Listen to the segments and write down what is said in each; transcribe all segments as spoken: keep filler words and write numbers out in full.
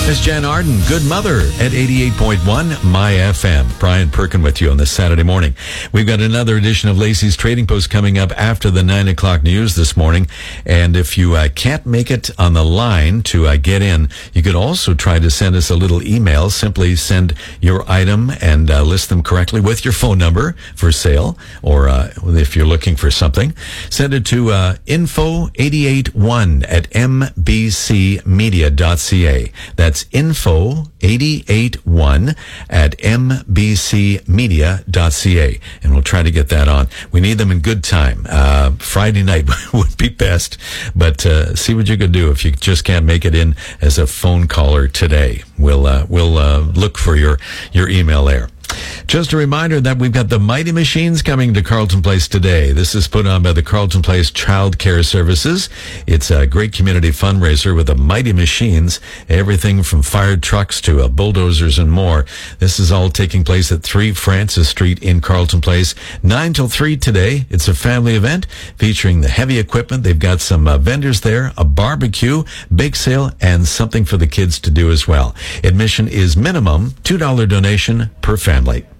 Miss Jan Arden, Good Mother at eighty-eight point one My F M. Brian Perkin with you on this Saturday morning. We've got another edition of Lacey's Trading Post coming up after the nine o'clock news this morning. And if you uh, can't make it on the line to uh, get in, you could also try to send us a little email. Simply send your item and uh, list them correctly with your phone number for sale, or uh, if you're looking for something, send it to uh, info eighty-eight one at m b c media dot c a. That's info eighty-eight one at m b c media dot c a, and we'll try to get that on. We need them in good time. Uh, Friday night would be best, but uh, see what you can do if you just can't make it in as a phone caller today. We'll uh, we'll uh, look for your your email there. Just a reminder that we've got the Mighty Machines coming to Carleton Place today. This is put on by the Carleton Place Child Care Services. It's a great community fundraiser with the Mighty Machines, everything from fire trucks to uh, bulldozers and more. This is all taking place at three Francis Street in Carleton Place, nine till three today. It's a family event featuring the heavy equipment. They've got some uh, vendors there, a barbecue, bake sale, and something for the kids to do as well. Admission is minimum two dollars donation per family.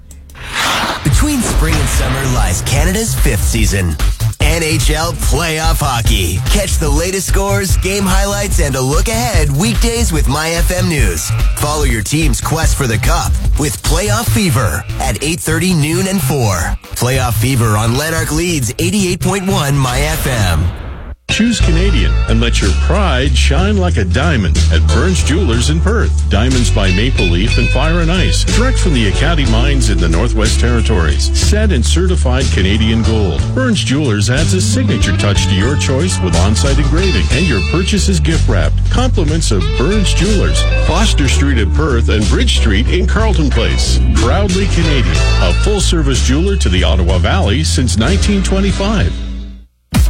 Between spring and summer lies Canada's fifth season. N H L Playoff Hockey. Catch the latest scores, game highlights, and a look ahead weekdays with My F M News. Follow your team's quest for the Cup with Playoff Fever at eight thirty, noon, and four. Playoff Fever on Lanark Leeds eighty-eight point one My F M. Choose Canadian and let your pride shine like a diamond at Burns Jewelers in Perth. Diamonds by Maple Leaf and Fire and Ice. Direct from the Acadie mines in the Northwest Territories. Set in certified Canadian gold. Burns Jewelers adds a signature touch to your choice with on-site engraving. And your purchase is gift wrapped. Compliments of Burns Jewelers. Foster Street in Perth and Bridge Street in Carleton Place. Proudly Canadian. A full-service jeweler to the Ottawa Valley since nineteen twenty-five.